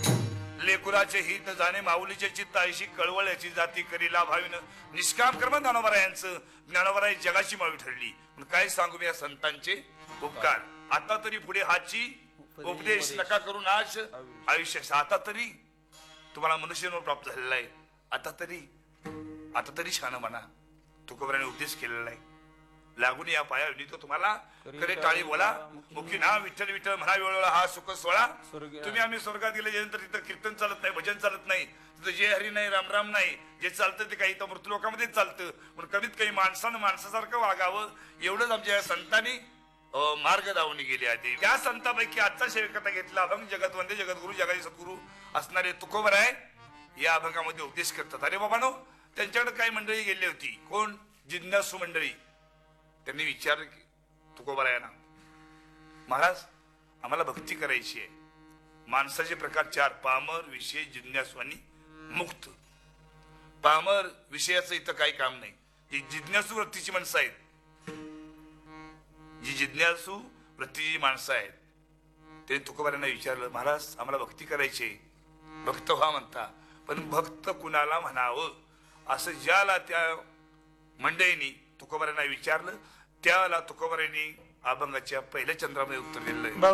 लेकुराचे हित जाणे माऊलीचे चित्त ऐशी कळवळ्याची जाती करीला भाविन निष्काम कर्म ज्ञानोबरायांचं ज्ञानोबराई जगाची मावी ठरली. पण काय सांगू मी या संतांचे उपकार. आता तरी पुढे हाची उपदेश नका करून आज आयुष्य आता तरी तुम्हाला मनुष्यजन्म प्राप्त झालेला आहे. आता तरी छान म्हणा. तुकोबराने उपदेश केलेला आहे. लागून या पाया तो तुम्हाला करे टाळी बोला मुखी ना विठ्ठल विठ्ठल म्हणा वेळोळा हा सुख सोळा. तुम्ही आम्ही स्वर्गात गेल्यानंतर तिथं कीर्तन चालत नाही, भजन चालत नाही, तिथं जे हरी नाही, रामराम नाही. जे चालतं ते काही तर मृत्यूलोकामध्येच चालतं. पण कमीत कमी माणसानं माणसासारखं वागावं एवढंच आमच्या या संतांनी मार्ग दावणी गेले आहे. त्या संतांपैकी आजचा सेवकता घेतला अभंग जगत वंदे जगद्गुरु जगाचे सद्गुरु असणारे तुकोबर आहे. या अभंगामध्ये उपदेश करतात. अरे बाबानो, त्यांच्याकडे काही मंडळी गेली होती. कोण? जिज्ञासू मंडळी. त्यांनी विचारलं की तुकोबरायांना, महाराज आम्हाला भक्ती करायची आहे. माणसाचे प्रकार चार: पामर, विषय, जिज्ञासू आणि मुक्त. पामर विषयाचं इथं काही काम नाही. ही जिज्ञासू वृत्तीची माणसं आहेत. जी जिज्ञासू वृत्तीची माणसं आहेत त्यांनी तुकोबरायांना विचारलं, महाराज आम्हाला भक्ती करायची आहे. भक्त व्हा म्हणता, पण भक्त कुणाला म्हणावं असं ज्याला त्या मंडळींनी तुकोबरायांना विचारलं त्याला तुकोबरायांनी अभंगाच्या पहिल्या चंद्रामध्ये उत्तर दिलं.